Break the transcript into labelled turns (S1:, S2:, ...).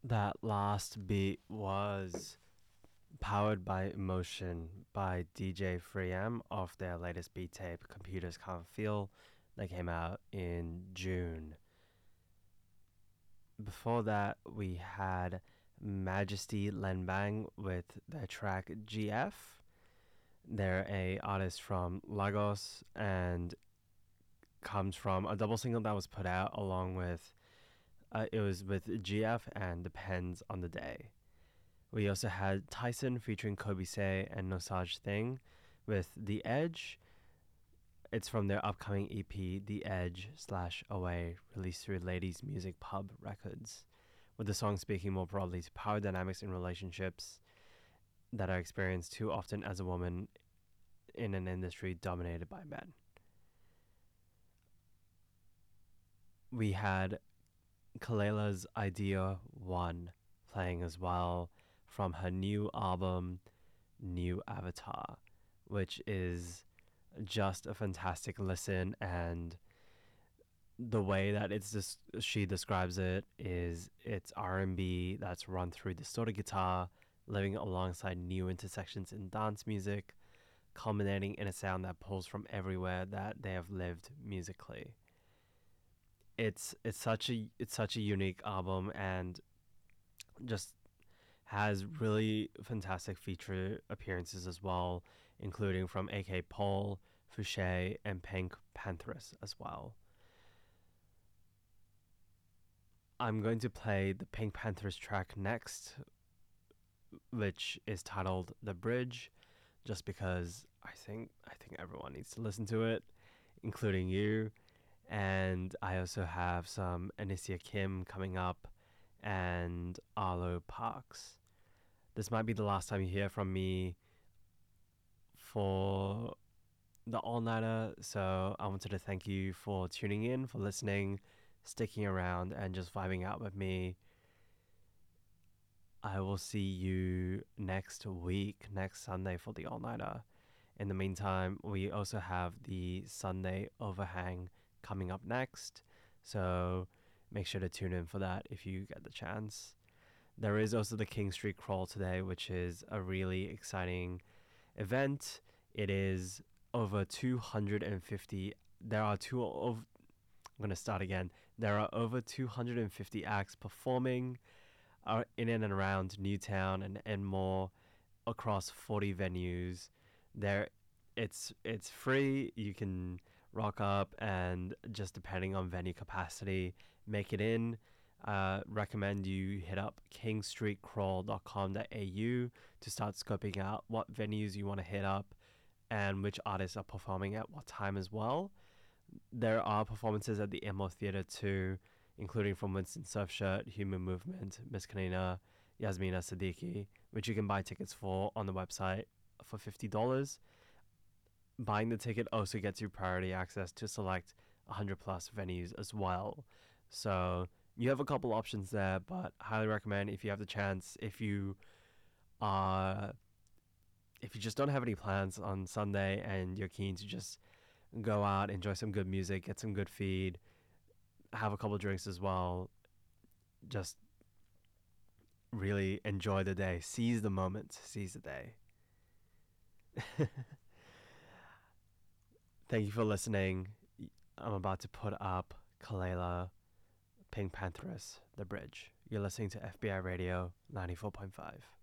S1: That last beat was Powered by Emotion by DJ Freem off their latest beat tape, Computers Can't Feel, that came out in June. Before that, we had Majesty Lenbang with their track GF. They're a artist from Lagos and comes from a double single that was put out along with it was with GF and Depends on the Day. We also had Tyson featuring Kobe Say and No Such Thing with The Edge. It's from their upcoming EP, The Edge/Away, released through Ladies Music Pub Records, with the song speaking more broadly to power dynamics in relationships that are experienced too often as a woman in an industry dominated by men. We had Kalela's Idea 1 playing as well from her new album, New Avatar, which is just a fantastic listen, and the way that she describes it is it's R&B that's run through distorted guitar, living alongside new intersections in dance music, culminating in a sound that pulls from everywhere that they have lived musically. It's such a unique album, and just has really fantastic feature appearances as well, including from AK Paul, Fouché, and Pink Panthers as well. I'm going to play the Pink Panthers track next, which is titled The Bridge, just because I think everyone needs to listen to it, including you. And I also have some Anicia Kim coming up and Arlo Parks. This might be the last time you hear from me for the all-nighter, so I wanted to thank you for tuning in, for listening, sticking around, and just vibing out with me. I will see you next week, next Sunday, for the all-nighter. In the meantime, we also have the Sunday overhang coming up next, so make sure to tune in for that if you get the chance. There is also the King Street Crawl today, which is a really exciting event. It is over 250. I'm going to start again. There are over 250 acts performing in and around Newtown and Enmore across 40 venues. It's free. You can rock up and, just depending on venue capacity, make it in. Recommend you hit up kingstreetcrawl.com.au to start scoping out what venues you want to hit up and which artists are performing at what time as well. There are performances at the Enmore Theatre too, including from Winston Surfshirt, Human Movement, Miss Kanina, Yasmina Siddiqui, which you can buy tickets for on the website for $50. Buying the ticket also gets you priority access to select 100 plus venues as well. So you have a couple options there, but highly recommend, if you have the chance, if you just don't have any plans on Sunday and you're keen to just go out, enjoy some good music, get some good feed, have a couple drinks as well, just really enjoy the day, seize the moment, seize the day. Thank you for listening. I'm about to put up Kalela, Pink Panthers, The Bridge. You're listening to FBI Radio 94.5.